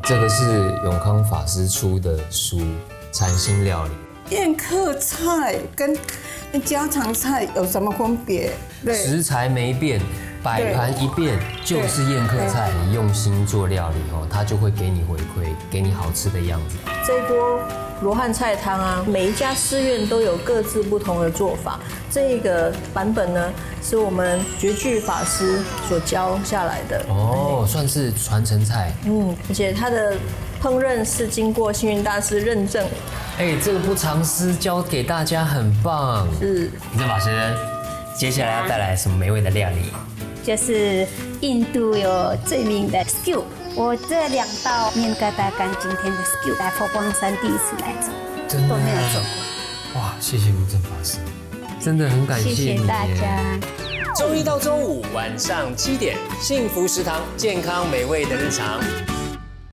这个是永康法师出的书《禅心料理》。 宴客菜跟家常菜有什么分别？ 食材没变，摆盘一变，就是宴客菜。你用心做料理哦，它就会给你回馈，给你好吃的样子。 这一锅罗汉菜汤啊，每一家寺院都有各自不同的做法。这个版本呢，是我们觉具法师所教下来的。 哦，算是传承菜。 而且它的烹饪是经过星云大师认证。 这个不藏私教给大家很棒。 是。 正法师，接下来要带来什么美味的料理？ 就是印度有最名的 stew。我这2道面疙瘩干今天的 stew 来佛光山第一次来做， 真的都没有做过。 哇，谢谢卢正法师，真的很感谢你。 谢谢大家。 周一到周五晚上7点，幸福食堂，健康美味的日常。